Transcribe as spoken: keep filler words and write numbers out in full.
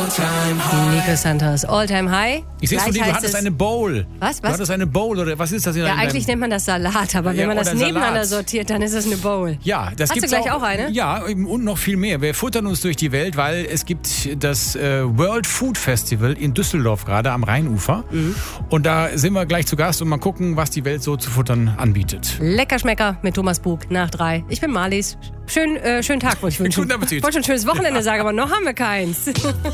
Nico Santos, All-Time High. Ich sehe von Gleich dir, du heißt hattest es- eine Bowl. Was, Du was? hattest eine Bowl, oder was ist das? In Ja, deinem- eigentlich nennt man das Salat, aber Ja, wenn man das oder nebeneinander Salat. sortiert, dann ist es eine Bowl. Ja, das Hast du gibt's gleich auch eine? Ja, und noch viel mehr. Wir futtern uns durch die Welt, weil es gibt das äh, World Food Festival in Düsseldorf gerade am Rheinufer. Mhm. Und da sind wir gleich zu Gast und mal gucken, was die Welt so zu futtern anbietet. Lecker Schmecker mit Thomas Bug nach drei. Ich bin Marlies. Schön, äh, schönen Tag wollte ich wünschen. Guten Appetit. Ich wollte schon ein schönes Wochenende sagen, aber noch haben wir keins.